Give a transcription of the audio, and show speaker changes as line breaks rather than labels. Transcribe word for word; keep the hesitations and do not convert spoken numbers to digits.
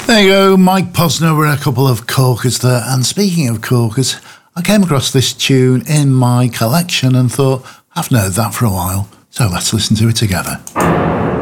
There you go, Mike Posner with a couple of corkers there. And speaking of corkers, I came across this tune in my collection and thought, I've heard that for a while, so let's listen to it together.